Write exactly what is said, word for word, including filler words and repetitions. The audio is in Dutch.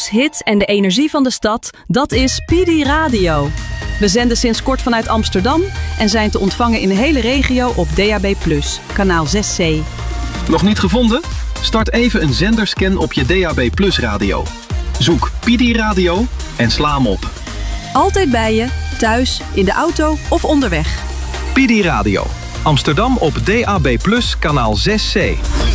Nieuws, hits en de energie van de stad, dat is P D Radio. We zenden sinds kort vanuit Amsterdam en zijn te ontvangen in de hele regio op D A B plus, kanaal zes C. Nog niet gevonden? Start even een zenderscan op je D A B plus radio. Zoek P D Radio en sla hem op. Altijd bij je, thuis, in de auto of onderweg. P D Radio. Amsterdam op D A B plus, kanaal zes C.